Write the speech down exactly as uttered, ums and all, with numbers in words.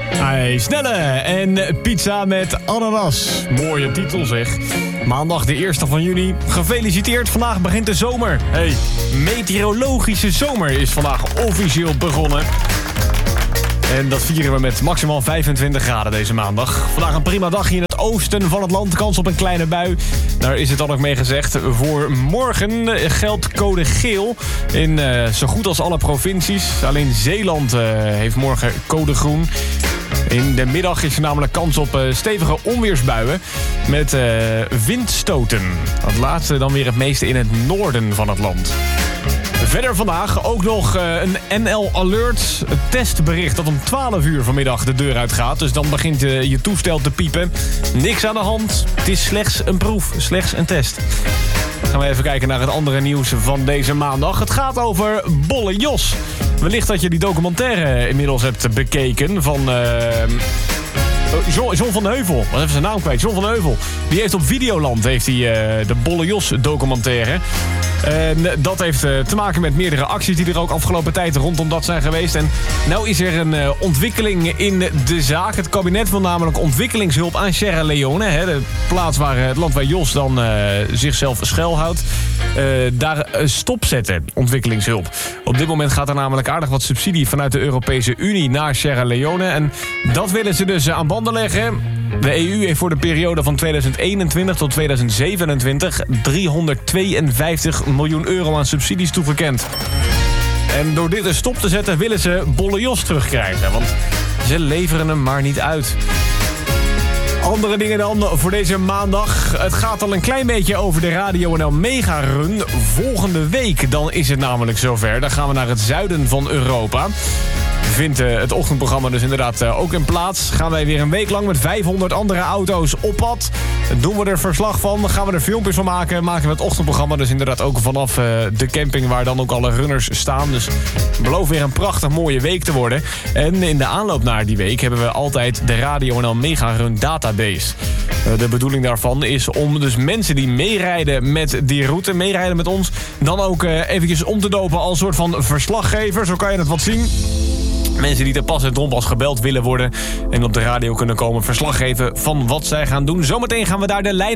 Hey, snelle en pizza met ananas. Mooie titel zeg. Maandag de eerste van juni. Gefeliciteerd, vandaag begint de zomer. Hey, meteorologische zomer is vandaag officieel begonnen. En dat vieren we met maximaal vijfentwintig graden deze maandag. Vandaag een prima dagje in het oosten van het land. Kans op een kleine bui. Daar is het dan ook mee gezegd. Voor morgen geldt code geel in uh, zo goed als alle provincies. Alleen Zeeland uh, heeft morgen code groen. In de middag is er namelijk kans op uh, stevige onweersbuien met uh, windstoten. Het laatste dan weer het meeste in het noorden van het land. Verder vandaag ook nog uh, een N L Alert testbericht dat om twaalf uur vanmiddag de deur uitgaat. Dus dan begint uh, je toestel te piepen. Niks aan de hand. Het is slechts een proef, slechts een test. Dan gaan we even kijken naar het andere nieuws van deze maandag. Het gaat over Bolle Jos. Wellicht dat je die documentaire inmiddels hebt bekeken van Uh... John, John van Heuvel, wat even zijn naam kwijt. John van Heuvel. Die heeft op Videoland heeft hij, uh, de Bolle Jos documentaire. En dat heeft uh, te maken met meerdere acties die er ook afgelopen tijd rondom dat zijn geweest. En nou is er een uh, ontwikkeling in de zaak. Het kabinet wil namelijk ontwikkelingshulp aan Sierra Leone. Hè, de plaats waar uh, het land waar Jos dan uh, zichzelf schuilhoudt. Uh, daar uh, stopzetten, ontwikkelingshulp. Op dit moment gaat er namelijk aardig wat subsidie vanuit de Europese Unie naar Sierra Leone. En dat willen ze dus aan banden leggen. De E U heeft voor de periode van tweeduizend eenentwintig tot tweeduizend zevenentwintig driehonderdtweeënvijftig miljoen euro aan subsidies toegekend. En door dit er stop te zetten willen ze Bolle Jos terugkrijgen. Want ze leveren hem maar niet uit. Andere dingen dan voor deze maandag. Het gaat al een klein beetje over de Radio N L Mega Run. Volgende week dan is het namelijk zover. Dan gaan we naar het zuiden van Europa. Vindt uh, het ochtendprogramma dus inderdaad uh, ook in plaats. Gaan wij weer een week lang met vijfhonderd andere auto's op pad. Doen we er verslag van, gaan we er filmpjes van maken. Maken we het ochtendprogramma dus inderdaad ook vanaf uh, de camping waar dan ook alle runners staan. Dus beloof weer een prachtig mooie week te worden. En in de aanloop naar die week hebben we altijd de Radio N L Mega Run database. Uh, de bedoeling daarvan is om dus mensen die meerijden met die route, meerijden met ons, dan ook uh, eventjes om te dopen als soort van verslaggever. Zo kan je het wat zien. Mensen die ter pas en dronpas gebeld willen worden en op de radio kunnen komen verslag geven van wat zij gaan doen. Zometeen gaan we daar de lijn